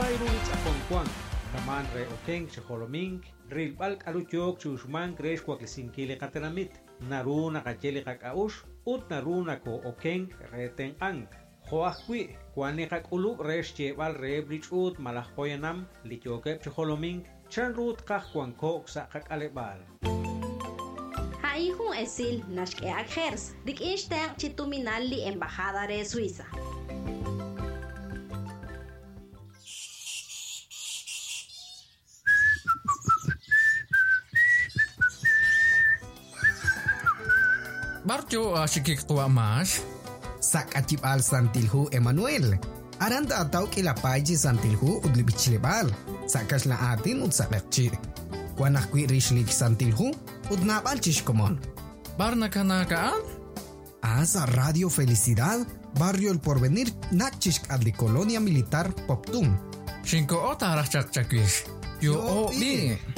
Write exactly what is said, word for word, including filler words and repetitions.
irunits akon kwang taman re okeng chholoming ril balk aluchok chushman kresh kwaklisinki katenamit naruna kacheli kakaush ut naruna ko okeng reten ang Joakwi, Kwanikak Ulu, Resh Cheval, Rebrich Ut, Malahoyanam, Lichoke, Choloming, Chanrut, Kakwan Kok, Sakak Alebal. Haihun Esil, Nashke Akhers, Dik Ishtan, Chituminali, Embajada de Suiza. Barjo Ashikik Tua Mash. Sak acip al Santilhu Emmanuel. Aranda atau kila paji Santilhu udlibichilebal. Sakas la atin ud sakakchi. Kuanak kwi rishlik Santilhu ud nabal chishkomon. Barna kanakaan? Asa Radio Felicidad, Barrio El Porvenir, nakchishk adli Colonia Militar Poptum. Shinko ota rachak chakwish. Yo o bi.